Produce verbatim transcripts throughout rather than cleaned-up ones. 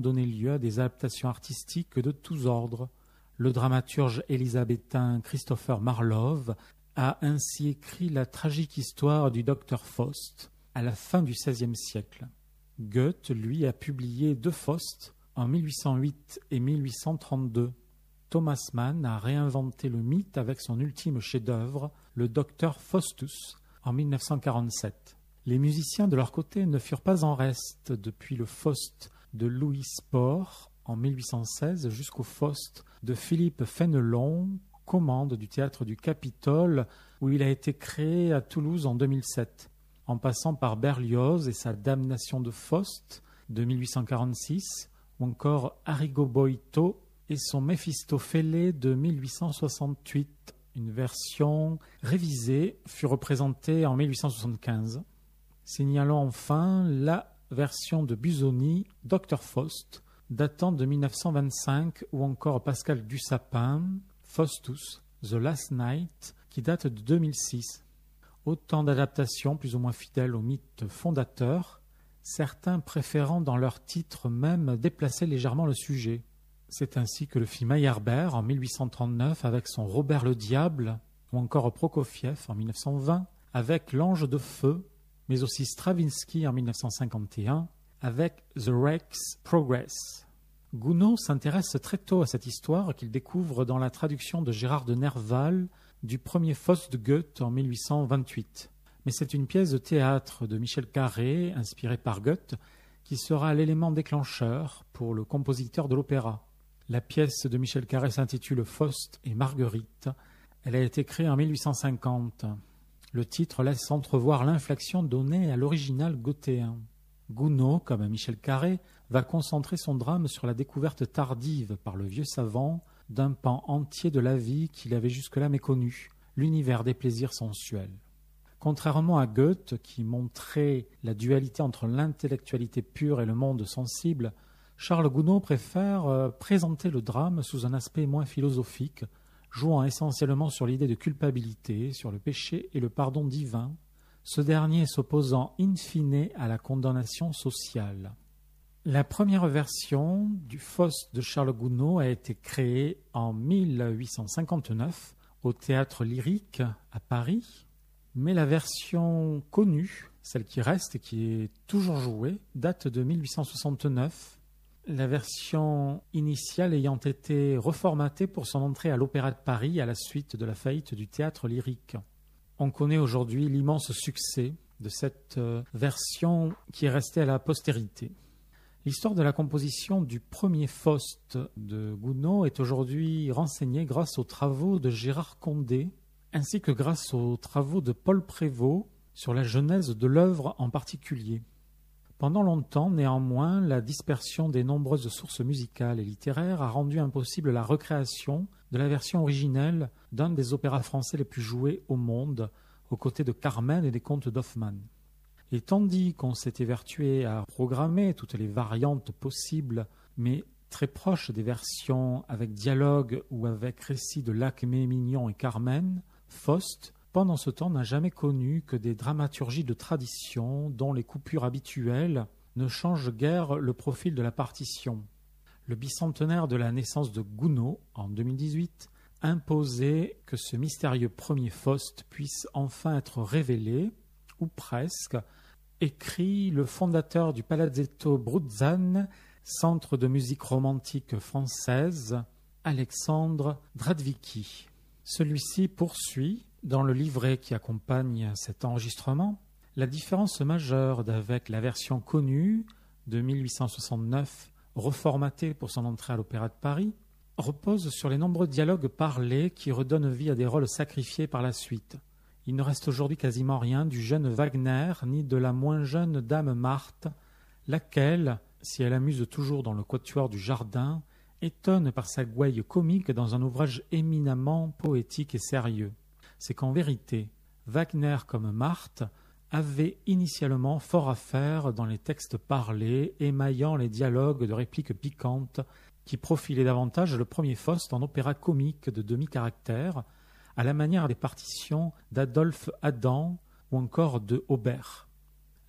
donné lieu à des adaptations artistiques de tous ordres. Le dramaturge élisabétain Christopher Marlowe a ainsi écrit la tragique histoire du docteur Faust à la fin du seizième siècle. Goethe, lui, a publié deux Faust en mille huit cent huit et mille huit cent trente-deux. Thomas Mann a réinventé le mythe avec son ultime chef-d'œuvre, le docteur Faustus, en mille neuf cent quarante-sept. Les musiciens, de leur côté, ne furent pas en reste depuis le Faust de Louis Spohr en mille huit cent seize jusqu'au Faust de Philippe Fénelon, commande du théâtre du Capitole, où il a été créé à Toulouse en deux mille sept, en passant par Berlioz et sa Damnation de Faust de mille huit cent quarante-six, ou encore Arrigo Boito et son Méphistophélès de mille huit cent soixante-huit. Une version révisée fut représentée en mille huit cent soixante-quinze. Signalons enfin la version de Busoni, docteur Faust, datant de mille neuf cent vingt-cinq, ou encore Pascal Dussapin, Faustus, The Last Night, qui date de deux mille six. Autant d'adaptations plus ou moins fidèles au mythe fondateur, certains préférant dans leur titre même déplacer légèrement le sujet. C'est ainsi que le fit Meyerbeer en mille huit cent trente-neuf avec son Robert le Diable, ou encore Prokofiev en mille neuf cent vingt avec L'Ange de Feu, mais aussi Stravinsky en mille neuf cent cinquante et un avec The Wreck's Progress. Gounod s'intéresse très tôt à cette histoire qu'il découvre dans la traduction de Gérard de Nerval du premier Faust de Goethe en mille huit cent vingt-huit. Mais c'est une pièce de théâtre de Michel Carré, inspirée par Goethe, qui sera l'élément déclencheur pour le compositeur de l'opéra. La pièce de Michel Carré s'intitule Faust et Marguerite. Elle a été créée en mille huit cent cinquante. Le titre laisse entrevoir l'inflexion donnée à l'original gothéen. Gounod, comme Michel Carré, va concentrer son drame sur la découverte tardive par le vieux savant d'un pan entier de la vie qu'il avait jusque-là méconnu, l'univers des plaisirs sensuels. Contrairement à Goethe, qui montrait la dualité entre l'intellectualité pure et le monde sensible, Charles Gounod préfère euh, présenter le drame sous un aspect moins philosophique, jouant essentiellement sur l'idée de culpabilité, sur le péché et le pardon divin, ce dernier s'opposant in fine à la condamnation sociale. La première version du Faust de Charles Gounod a été créée en mille huit cent cinquante-neuf au Théâtre Lyrique à Paris, mais la version connue, celle qui reste et qui est toujours jouée, date de mille huit cent soixante-neuf, la version initiale ayant été reformatée pour son entrée à l'Opéra de Paris à la suite de la faillite du Théâtre Lyrique. On connaît aujourd'hui l'immense succès de cette version qui est restée à la postérité. L'histoire de la composition du premier Faust de Gounod est aujourd'hui renseignée grâce aux travaux de Gérard Condé, ainsi que grâce aux travaux de Paul Prévost sur la genèse de l'œuvre en particulier. Pendant longtemps, néanmoins, la dispersion des nombreuses sources musicales et littéraires a rendu impossible la recréation de la version originelle d'un des opéras français les plus joués au monde, aux côtés de Carmen et des contes d'Hoffmann. Et tandis qu'on s'était évertué à programmer toutes les variantes possibles, mais très proches des versions avec dialogue ou avec récit de Lacmé, Mignon et Carmen, Faust, pendant ce temps, n'a jamais connu que des dramaturgies de tradition dont les coupures habituelles ne changent guère le profil de la partition. Le bicentenaire de la naissance de Gounod, en deux mille dix-huit, imposait que ce mystérieux premier Faust puisse enfin être révélé, ou presque, écrit le fondateur du Palazzetto Bruzzane, centre de musique romantique française, Alexandre Dradvicki. Celui-ci poursuit, dans le livret qui accompagne cet enregistrement, la différence majeure d'avec la version connue de mille huit cent soixante-neuf, reformatée pour son entrée à l'Opéra de Paris, repose sur les nombreux dialogues parlés qui redonnent vie à des rôles sacrifiés par la suite. Il ne reste aujourd'hui quasiment rien du jeune Wagner ni de la moins jeune dame Marthe, laquelle, si elle amuse toujours dans le quatuor du Jardin, étonne par sa gouaille comique dans un ouvrage éminemment poétique et sérieux. C'est qu'en vérité, Wagner comme Marthe avait initialement fort à faire dans les textes parlés, émaillant les dialogues de répliques piquantes qui profilaient davantage le premier Faust en opéra comique de demi-caractère, à la manière des partitions d'Adolphe Adam ou encore de Aubert.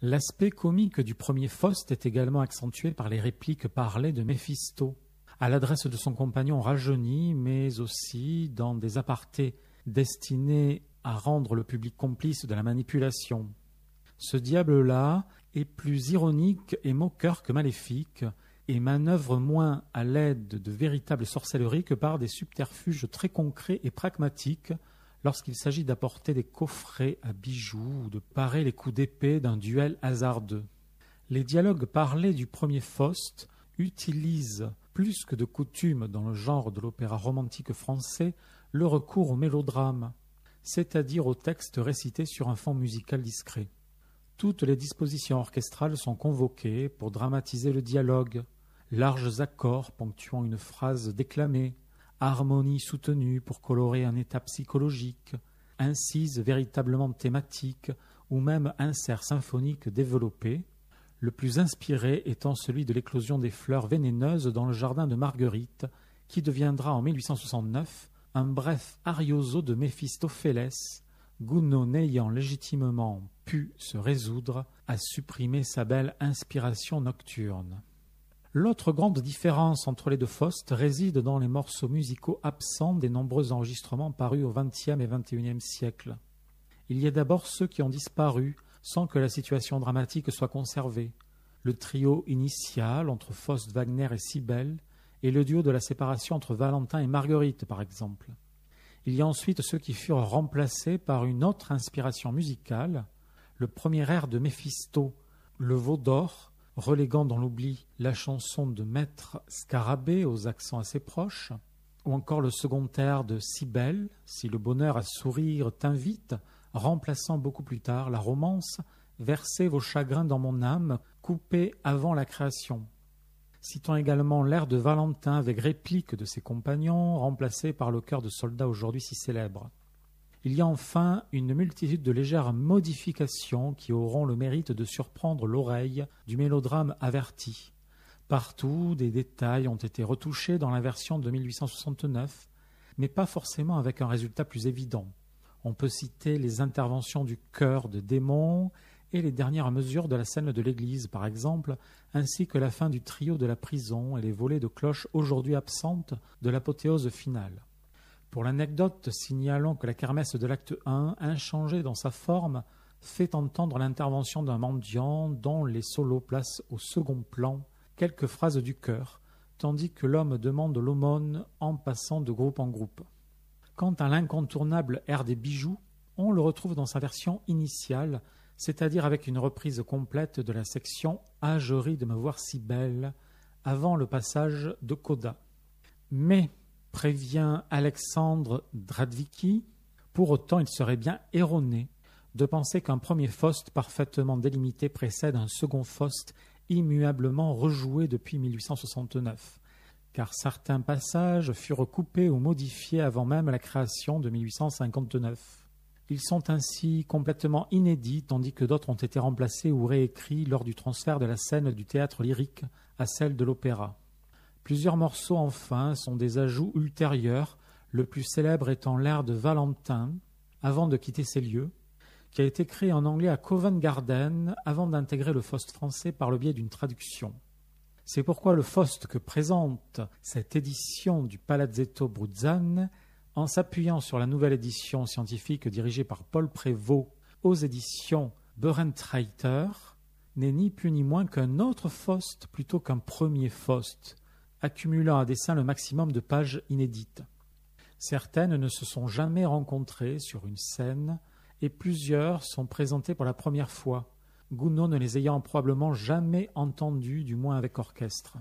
L'aspect comique du premier Faust est également accentué par les répliques parlées de Méphisto, à l'adresse de son compagnon rajeuni, mais aussi dans des apartés destinés à rendre le public complice de la manipulation. Ce diable-là est plus ironique et moqueur que maléfique, et manœuvre moins à l'aide de véritables sorcelleries que par des subterfuges très concrets et pragmatiques lorsqu'il s'agit d'apporter des coffrets à bijoux ou de parer les coups d'épée d'un duel hasardeux. Les dialogues parlés du premier Faust utilisent, plus que de coutume dans le genre de l'opéra romantique français, le recours au mélodrame, c'est-à-dire au texte récité sur un fond musical discret. Toutes les dispositions orchestrales sont convoquées pour dramatiser le dialogue, larges accords ponctuant une phrase déclamée, harmonie soutenue pour colorer un état psychologique, incises véritablement thématiques ou même inserts symphoniques développés, le plus inspiré étant celui de l'éclosion des fleurs vénéneuses dans le jardin de Marguerite, qui deviendra en mille huit cent soixante-neuf un bref arioso de Méphistophélès, Gounod n'ayant légitimement pu se résoudre à supprimer sa belle inspiration nocturne. L'autre grande différence entre les deux Faust réside dans les morceaux musicaux absents des nombreux enregistrements parus au vingtième et vingt et unième siècle. Il y a d'abord ceux qui ont disparu sans que la situation dramatique soit conservée. Le trio initial entre Faust, Wagner et Cybèle, et le duo de la séparation entre Valentin et Marguerite, par exemple. Il y a ensuite ceux qui furent remplacés par une autre inspiration musicale, le premier air de Méphisto, le Veau d'Or, reléguant dans l'oubli la chanson de Maître Scarabée aux accents assez proches, ou encore le second air de Cybèle, Si le bonheur à sourire t'invite, remplaçant beaucoup plus tard la romance Versez vos chagrins dans mon âme, coupée avant la création. Citons également l'air de Valentin avec réplique de ses compagnons, remplacé par le chœur de soldats aujourd'hui si célèbre. Il y a enfin une multitude de légères modifications qui auront le mérite de surprendre l'oreille du mélodrame averti. Partout, des détails ont été retouchés dans la version de mille huit cent soixante-neuf, mais pas forcément avec un résultat plus évident. On peut citer les interventions du chœur de démons et les dernières mesures de la scène de l'église, par exemple, ainsi que la fin du trio de la prison et les volées de cloches aujourd'hui absentes de l'apothéose finale. Pour l'anecdote, signalons que la kermesse de l'acte un, inchangée dans sa forme, fait entendre l'intervention d'un mendiant dont les solos placent au second plan quelques phrases du chœur, tandis que l'homme demande l'aumône en passant de groupe en groupe. Quant à l'incontournable air des bijoux, on le retrouve dans sa version initiale, c'est-à-dire avec une reprise complète de la section « Ah, je ris de me voir si belle » avant le passage de coda. Mais, prévient Alexandre Dradvicki, pour autant il serait bien erroné de penser qu'un premier Faust parfaitement délimité précède un second Faust immuablement rejoué depuis mille huit cent soixante-neuf, car certains passages furent coupés ou modifiés avant même la création de mille huit cent cinquante-neuf. Ils sont ainsi complètement inédits, tandis que d'autres ont été remplacés ou réécrits lors du transfert de la scène du théâtre lyrique à celle de l'opéra. Plusieurs morceaux, enfin, sont des ajouts ultérieurs, le plus célèbre étant l'air de Valentin, avant de quitter ces lieux, qui a été créé en anglais à Covent Garden avant d'intégrer le Faust français par le biais d'une traduction. C'est pourquoi le Faust que présente cette édition du Palazzetto Bruzzane, en s'appuyant sur la nouvelle édition scientifique dirigée par Paul Prévost aux éditions Börentreiter, n'est ni plus ni moins qu'un autre Faust plutôt qu'un premier Faust, accumulant à dessein le maximum de pages inédites. Certaines ne se sont jamais rencontrées sur une scène et plusieurs sont présentées pour la première fois, Gounod ne les ayant probablement jamais entendues, du moins avec orchestre.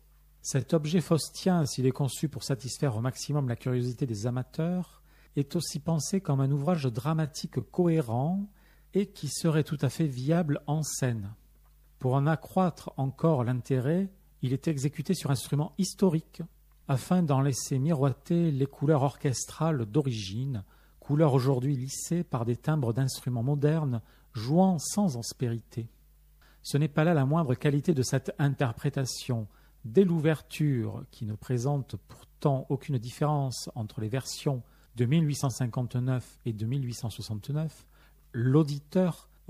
Cet objet faustien, s'il est conçu pour satisfaire au maximum la curiosité des amateurs, est aussi pensé comme un ouvrage dramatique cohérent et qui serait tout à fait viable en scène. Pour en accroître encore l'intérêt, il est exécuté sur instrument historique, afin d'en laisser miroiter les couleurs orchestrales d'origine, couleurs aujourd'hui lissées par des timbres d'instruments modernes jouant sans aspérité. Ce n'est pas là la moindre qualité de cette interprétation. Dès l'ouverture, qui ne présente pourtant aucune différence entre les versions de mille huit cent cinquante-neuf et de mille huit cent soixante-neuf, l'auditeur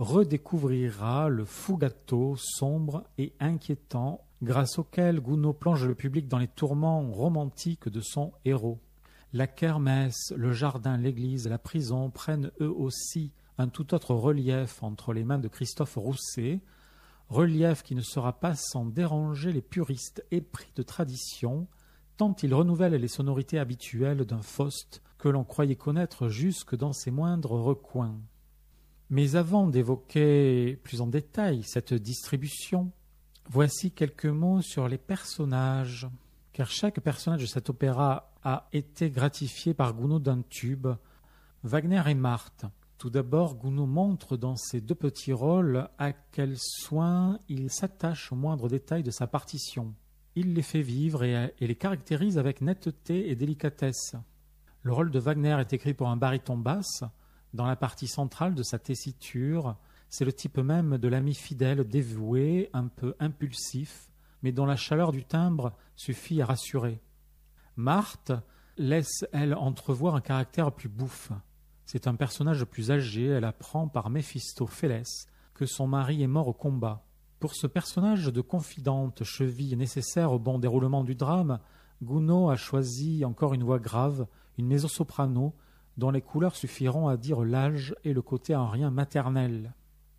redécouvrira le fougato sombre et inquiétant grâce auquel Gounod plonge le public dans les tourments romantiques de son héros. La kermesse, le jardin, l'église, la prison prennent eux aussi un tout autre relief entre les mains de Christophe Rousset, relief qui ne sera pas sans déranger les puristes épris de tradition, tant il renouvelle les sonorités habituelles d'un Faust que l'on croyait connaître jusque dans ses moindres recoins. Mais avant d'évoquer plus en détail cette distribution, voici quelques mots sur les personnages, car chaque personnage de cet opéra a été gratifié par Gounod d'un tube. Wagner et Marthe. Tout d'abord, Gounod montre dans ces deux petits rôles à quel soin il s'attache aux moindres détails de sa partition. Il les fait vivre et, et les caractérise avec netteté et délicatesse. Le rôle de Wagner est écrit pour un baryton basse. Dans la partie centrale de sa tessiture, c'est le type même de l'ami fidèle, dévoué, un peu impulsif, mais dont la chaleur du timbre suffit à rassurer. Marthe laisse, elle, entrevoir un caractère plus bouffe. C'est un personnage plus âgé, elle apprend par Méphistophélès que son mari est mort au combat. Pour ce personnage de confidente cheville nécessaire au bon déroulement du drame, Gounod a choisi encore une voix grave, une mezzo-soprano, dont les couleurs suffiront à dire l'âge et le côté en rien maternel.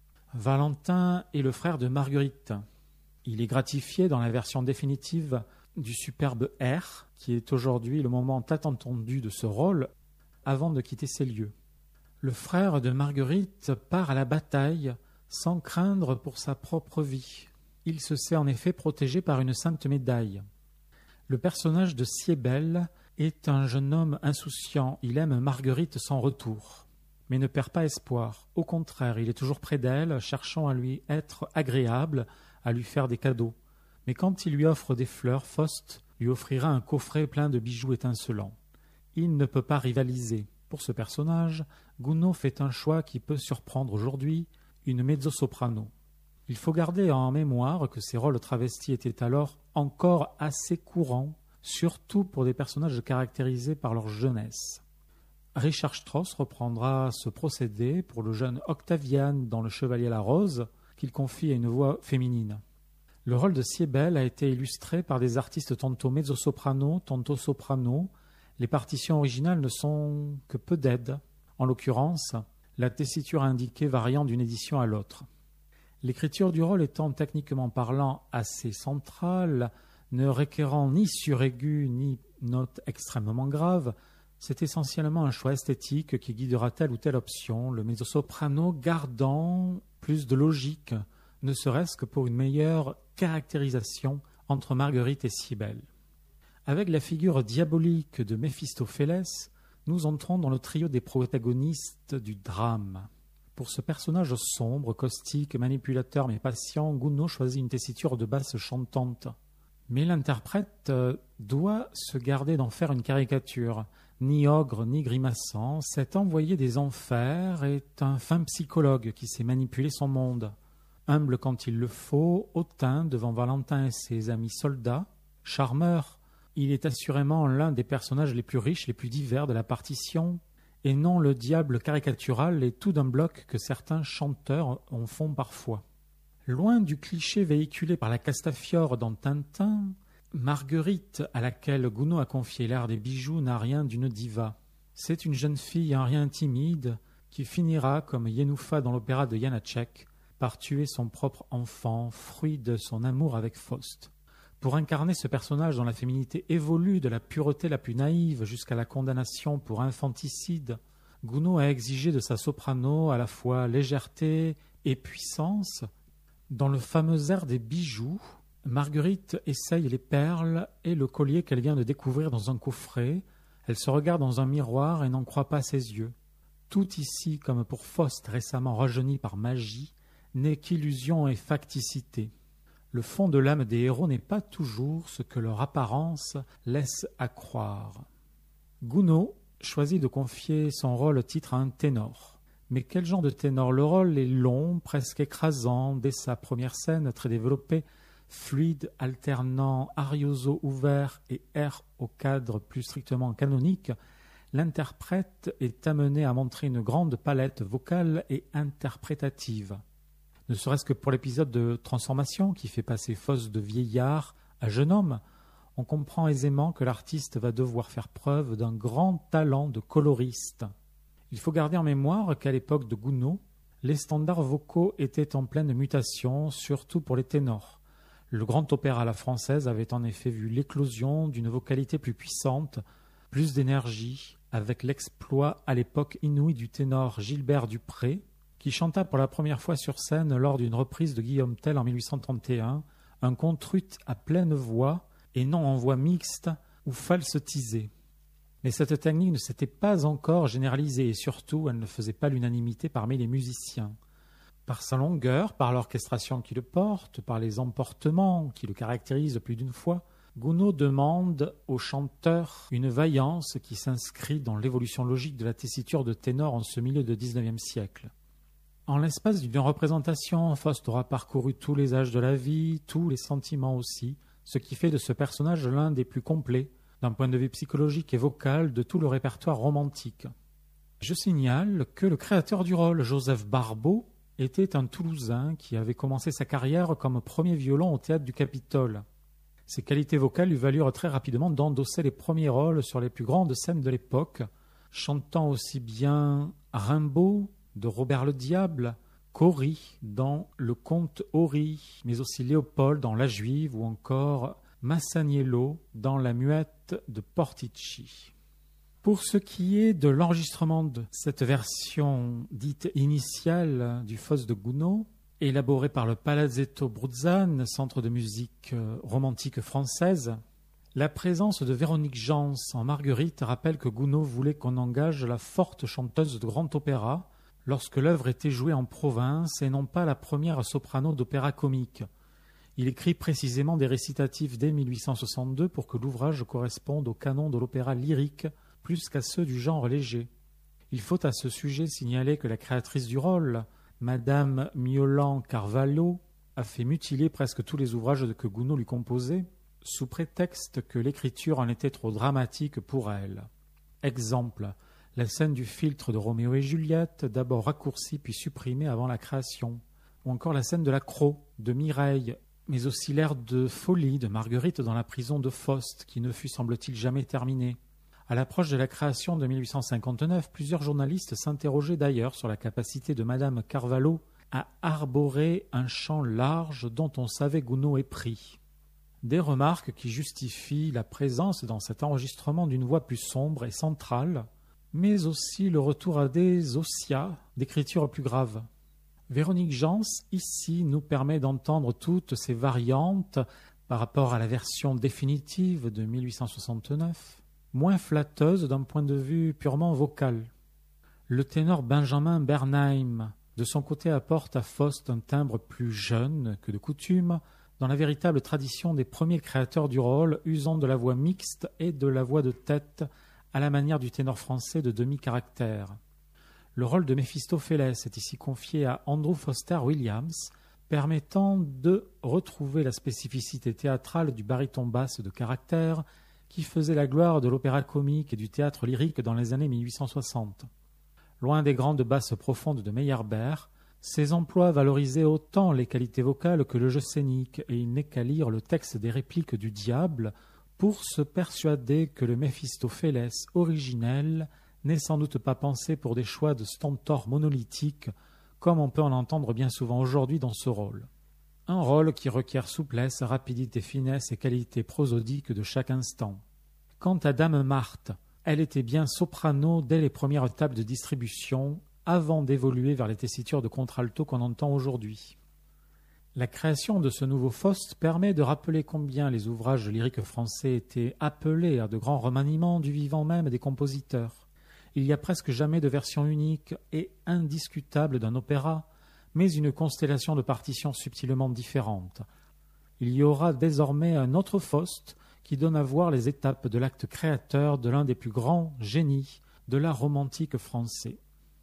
Valentin est le frère de Marguerite. Il est gratifié dans la version définitive du superbe R, qui est aujourd'hui le moment tant attendu de ce rôle, avant de quitter ces lieux. Le frère de Marguerite part à la bataille sans craindre pour sa propre vie. Il se sait en effet protégé par une sainte médaille. Le personnage de Siebel est un jeune homme insouciant. Il aime Marguerite sans retour, mais ne perd pas espoir. Au contraire, il est toujours près d'elle, cherchant à lui être agréable, à lui faire des cadeaux. Mais quand il lui offre des fleurs, Faust lui offrira un coffret plein de bijoux étincelants. Il ne peut pas rivaliser. Pour ce personnage, Gounod fait un choix qui peut surprendre aujourd'hui, une mezzo-soprano. Il faut garder en mémoire que ces rôles travestis étaient alors encore assez courants, surtout pour des personnages caractérisés par leur jeunesse. Richard Strauss reprendra ce procédé pour le jeune Octavian dans Le Chevalier à la Rose, qu'il confie à une voix féminine. Le rôle de Siebel a été illustré par des artistes tantôt mezzo-soprano, tantôt soprano. Les partitions originales ne sont que peu d'aides, en l'occurrence, la tessiture indiquée variant d'une édition à l'autre. L'écriture du rôle étant techniquement parlant assez centrale, ne requérant ni suraigu ni notes extrêmement graves, c'est essentiellement un choix esthétique qui guidera telle ou telle option, le mezzo-soprano gardant plus de logique, ne serait-ce que pour une meilleure caractérisation entre Marguerite et Siebel. Avec la figure diabolique de Méphistophélès, nous entrons dans le trio des protagonistes du drame. Pour ce personnage sombre, caustique, manipulateur mais patient, Gounod choisit une tessiture de basse chantante. Mais l'interprète doit se garder d'en faire une caricature. Ni ogre, ni grimaçant, cet envoyé des enfers est un fin psychologue qui sait manipuler son monde. Humble quand il le faut, hautain devant Valentin et ses amis soldats, charmeur, il est assurément l'un des personnages les plus riches, les plus divers de la partition, et non le diable caricatural et tout d'un bloc que certains chanteurs en font parfois. Loin du cliché véhiculé par la Castafiore dans Tintin, Marguerite, à laquelle Gounod a confié l'art des bijoux, n'a rien d'une diva. C'est une jeune fille en rien timide qui finira, comme Yenoufa dans l'opéra de Janáček, par tuer son propre enfant, fruit de son amour avec Faust. Pour incarner ce personnage dont la féminité évolue de la pureté la plus naïve jusqu'à la condamnation pour infanticide, Gounod a exigé de sa soprano à la fois légèreté et puissance. Dans le fameux air des bijoux, Marguerite essaye les perles et le collier qu'elle vient de découvrir dans un coffret. Elle se regarde dans un miroir et n'en croit pas ses yeux. Tout ici, comme pour Faust récemment rajeuni par magie, n'est qu'illusion et facticité. Le fond de l'âme des héros n'est pas toujours ce que leur apparence laisse à croire. Gounod choisit de confier son rôle-titre à un ténor. Mais quel genre de ténor? Le rôle est long, presque écrasant, dès sa première scène, très développée, fluide, alternant arioso ouvert et air au cadre plus strictement canonique. l'interprète est amené à montrer une grande palette vocale et interprétative. Ne serait-ce que pour l'épisode de transformation qui fait passer Faust de vieillard à jeune homme, on comprend aisément que l'artiste va devoir faire preuve d'un grand talent de coloriste. Il faut garder en mémoire qu'à l'époque de Gounod, les standards vocaux étaient en pleine mutation, surtout pour les ténors. Le grand opéra à la française avait en effet vu l'éclosion d'une vocalité plus puissante, plus d'énergie, avec l'exploit à l'époque inouï du ténor Gilbert Dupré, qui chanta pour la première fois sur scène lors d'une reprise de Guillaume Tell en mille huit cent trente et un, un contrut à pleine voix et non en voix mixte ou falsettisée. Mais cette technique ne s'était pas encore généralisée et surtout elle ne faisait pas l'unanimité parmi les musiciens. Par sa longueur, par l'orchestration qui le porte, par les emportements qui le caractérisent plus d'une fois, Gounod demande au chanteur une vaillance qui s'inscrit dans l'évolution logique de la tessiture de ténor en ce milieu de dix-neuvième siècle. En l'espace d'une représentation, Faust aura parcouru tous les âges de la vie, tous les sentiments aussi, ce qui fait de ce personnage l'un des plus complets, d'un point de vue psychologique et vocal, de tout le répertoire romantique. Je signale que le créateur du rôle, Joseph Barbeau, était un Toulousain qui avait commencé sa carrière comme premier violon au théâtre du Capitole. Ses qualités vocales lui valurent très rapidement d'endosser les premiers rôles sur les plus grandes scènes de l'époque, chantant aussi bien Rimbaud de Robert le Diable, qu'Hori dans Le Comte Hori, mais aussi Léopold dans La Juive ou encore Masaniello dans La Muette de Portici. Pour ce qui est de l'enregistrement de cette version dite initiale du Faust de Gounod, élaborée par le Palazzetto Bruzzane, centre de musique romantique française, la présence de Véronique Jans en Marguerite rappelle que Gounod voulait qu'on engage la forte chanteuse de grand opéra lorsque l'œuvre était jouée en province et non pas la première soprano d'opéra comique. Il écrit précisément des récitatifs dès mille huit cent soixante-deux pour que l'ouvrage corresponde au canon de l'opéra lyrique plus qu'à ceux du genre léger. Il faut à ce sujet signaler que la créatrice du rôle, Madame Miolan Carvalho, a fait mutiler presque tous les ouvrages que Gounod lui composait, sous prétexte que l'écriture en était trop dramatique pour elle. Exemple, la scène du philtre de Roméo et Juliette, d'abord raccourcie puis supprimée avant la création, ou encore la scène de la Croc de Mireille, mais aussi l'air de folie de Marguerite dans la prison de Faust, qui ne fut, semble-t-il, jamais terminée. À l'approche de la création de mille huit cent cinquante-neuf, plusieurs journalistes s'interrogeaient d'ailleurs sur la capacité de Madame Carvalho à arborer un champ large dont on savait Gounod épris. Des remarques qui justifient la présence dans cet enregistrement d'une voix plus sombre et centrale, mais aussi le retour à des osias d'écriture plus grave. Véronique Jans, ici, nous permet d'entendre toutes ces variantes par rapport à la version définitive de mille huit cent soixante-neuf, moins flatteuse d'un point de vue purement vocal. Le ténor Benjamin Bernheim, de son côté, apporte à Faust un timbre plus jeune que de coutume, dans la véritable tradition des premiers créateurs du rôle, usant de la voix mixte et de la voix de tête, à la manière du ténor français de demi-caractère. Le rôle de Méphistophélès est ici confié à Andrew Foster Williams, permettant de retrouver la spécificité théâtrale du baryton basse de caractère qui faisait la gloire de l'opéra comique et du théâtre lyrique dans les années mille huit cent soixante. Loin des grandes basses profondes de Meyerbeer, ces emplois valorisaient autant les qualités vocales que le jeu scénique, et il n'est qu'à lire le texte des répliques du diable pour se persuader que le Méphistophélès originel n'est sans doute pas pensé pour des choix de stentor monolithiques, comme on peut en entendre bien souvent aujourd'hui dans ce rôle. Un rôle qui requiert souplesse, rapidité, finesse et qualité prosodique de chaque instant. Quant à Dame Marthe, elle était bien soprano dès les premières tables de distribution, avant d'évoluer vers les tessitures de contralto qu'on entend aujourd'hui. La création de ce nouveau Faust permet de rappeler combien les ouvrages lyriques français étaient appelés à de grands remaniements du vivant même des compositeurs. Il n'y a presque jamais de version unique et indiscutable d'un opéra, mais une constellation de partitions subtilement différentes. Il y aura désormais un autre Faust qui donne à voir les étapes de l'acte créateur de l'un des plus grands génies de l'art romantique français.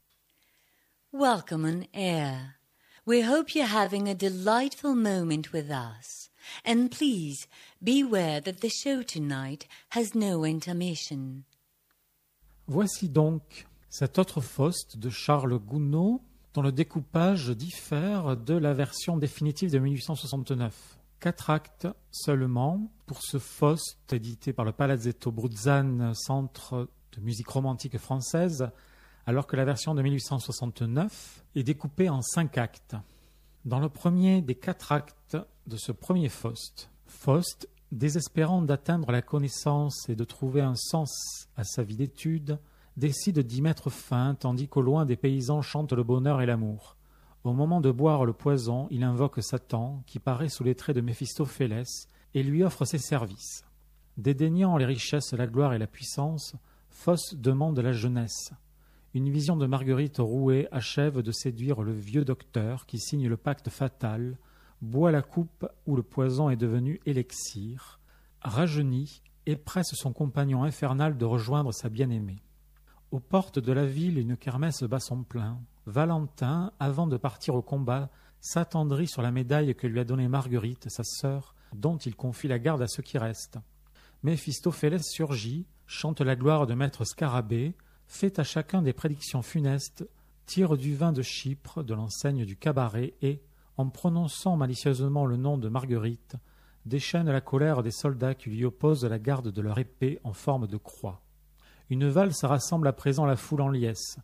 Welcome on air. We hope you're having a delightful moment with us. And please beware that the show tonight has no intermission. Voici donc cet autre Faust de Charles Gounod, dont le découpage diffère de la version définitive de mille huit cent soixante-neuf. Quatre actes seulement pour ce Faust, édité par le Palazzetto Bruzzane, centre de musique romantique française, alors que la version de mille huit cent soixante-neuf est découpée en cinq actes. Dans le premier des quatre actes de ce premier Faust, Faust, désespérant d'atteindre la connaissance et de trouver un sens à sa vie d'études, décide d'y mettre fin, tandis qu'au loin des paysans chantent le bonheur et l'amour. Au moment de boire le poison, il invoque Satan, qui paraît sous les traits de Méphistophélès, et lui offre ses services. Dédaignant les richesses, la gloire et la puissance, Faust demande la jeunesse. Une vision de Marguerite rouée achève de séduire le vieux docteur qui signe le pacte fatal, boit la coupe où le poison est devenu élixir, rajeunit et presse son compagnon infernal de rejoindre sa bien-aimée. Aux portes de la ville, une kermesse bat son plein. Valentin, avant de partir au combat, s'attendrit sur la médaille que lui a donnée Marguerite, sa sœur, dont il confie la garde à ceux qui restent. Méphistophélès surgit, chante la gloire de maître Scarabée, fait à chacun des prédictions funestes, tire du vin de Chypre, de l'enseigne du cabaret et, en prononçant malicieusement le nom de Marguerite, déchaîne la colère des soldats qui lui opposent la garde de leur épée en forme de croix. Une valse rassemble à présent la foule en liesse.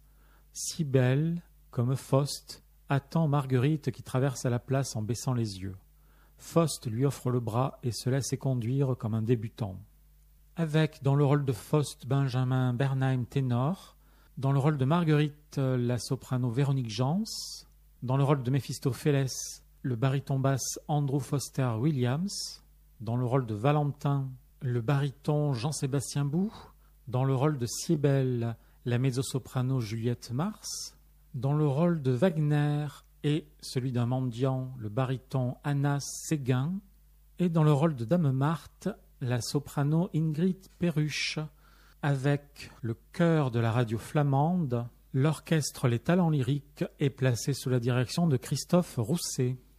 Cybèle, comme Faust, attend Marguerite qui traverse la place en baissant les yeux. Faust lui offre le bras et se laisse conduire comme un débutant. Avec, dans le rôle de Faust, Benjamin Bernheim ténor, dans le rôle de Marguerite, la soprano Véronique Jans, dans le rôle de Méphistophélès, le baryton basse Andrew Foster Williams, dans le rôle de Valentin, le baryton Jean-Sébastien Bou, dans le rôle de Cybèle, la mezzo-soprano Juliette Mars, dans le rôle de Wagner et celui d'un mendiant, le baryton Anna Séguin, et dans le rôle de Dame Marthe, la soprano Ingrid Perruche, avec le chœur de la radio flamande, l'orchestre Les Talents Lyriques est placé sous la direction de Christophe Rousset.